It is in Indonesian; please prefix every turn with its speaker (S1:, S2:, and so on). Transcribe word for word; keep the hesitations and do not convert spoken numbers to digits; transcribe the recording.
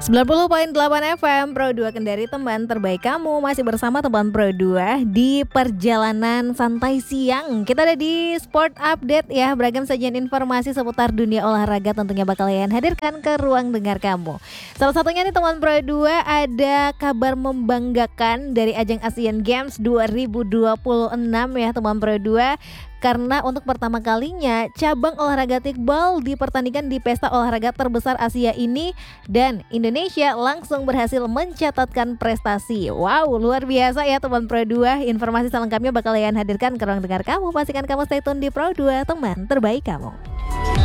S1: sembilan puluh koma delapan F M Pro dua Kendari, teman terbaik kamu. Masih bersama teman Pro dua di perjalanan santai siang. Kita ada di Sport Update ya. Beragam sajian informasi seputar dunia olahraga tentunya bakal Yayan hadirkan ke ruang dengar kamu. Salah satunya nih teman Pro dua, ada kabar membanggakan dari ajang Asian Games dua ribu dua puluh enam ya teman Pro dua. Karena untuk pertama kalinya cabang olahraga kickball dipertandingkan di pesta olahraga terbesar Asia ini, dan Indonesia langsung berhasil mencatatkan prestasi. Wow, luar biasa ya teman Pro dua. Informasi selengkapnya bakal Yayan hadirkan ke ruang dengar kamu. Pastikan kamu stay tune di Pro dua, teman terbaik kamu.